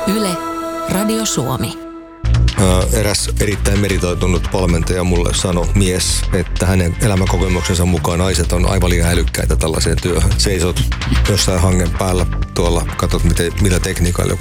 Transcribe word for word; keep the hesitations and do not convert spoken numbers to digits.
Yle, Radio Suomi. Eräs erittäin meritoitunut valmentaja mulle sanoi, mies, että hänen elämänkokemuksensa mukaan naiset on aivan liian älykkäitä tällaiseen työhön. Seisot jossain hangen päällä tuolla, katsot miten, millä tekniikalla joku